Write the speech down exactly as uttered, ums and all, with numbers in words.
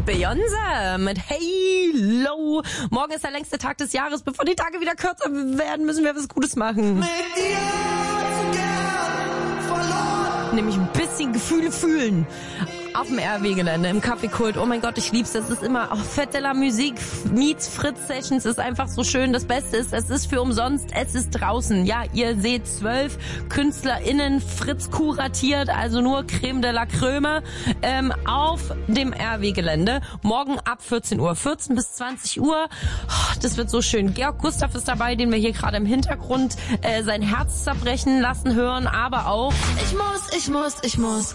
Beyoncé mit Hey Low. Morgen ist der längste Tag des Jahres. Bevor die Tage wieder kürzer werden, müssen wir was Gutes machen. Mit dir zu gern verloren. Nämlich ein bisschen Gefühle fühlen. Auf dem R W-Gelände, im Kaffeekult. Oh mein Gott, ich lieb's. Das ist immer, oh, Fête de la Musique meets Fritz Sessions ist einfach so schön. Das Beste ist, es ist für umsonst, es ist draußen. Ja, ihr seht zwölf KünstlerInnen Fritz kuratiert, also nur Creme de la Creme, ähm, auf dem R W-Gelände. Morgen ab vierzehn Uhr, vierzehn bis zwanzig Uhr. Oh, das wird so schön. Georg Gustav ist dabei, den wir hier gerade im Hintergrund äh, sein Herz zerbrechen lassen hören, aber auch Ich muss, ich muss, ich muss